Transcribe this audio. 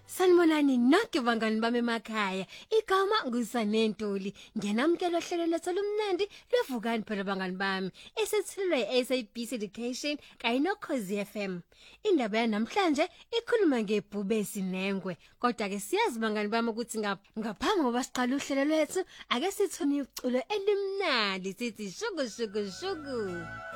Sanibonani nonke bangani bami emakhaya. Igama nguSanentuli. Ngenamkelo hlelo lethu lomnandi lwevukani phela bangani bami. Esethulwe SABC Education kanye noKhosi FM. Indaba yanamhlanje ikhuluma ngebhubesi nengwe. Kodwa ke siyazi bangani bami ukuthi ngaphambi kokuba siqale uhlelo lwethu ake sithone iculo elimnandi sithi shuku shuku shuku.